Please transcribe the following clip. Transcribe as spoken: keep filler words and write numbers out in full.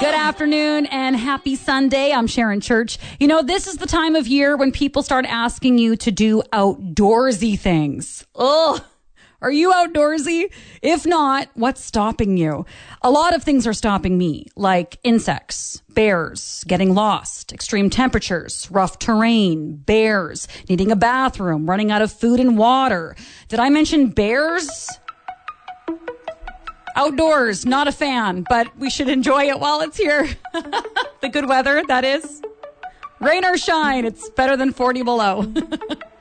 Good afternoon and happy Sunday. I'm Sharon Church. You know, this is the time of year when people start asking you to do outdoorsy things. Ugh. Are you outdoorsy? If not, what's stopping you? A lot of things are stopping me, like insects, bears, getting lost, extreme temperatures, rough terrain, bears, needing a bathroom, running out of food and water. Did I mention bears? Outdoors, not a fan, but we should enjoy it while it's here. The good weather, that is. Rain or shine, it's better than forty below.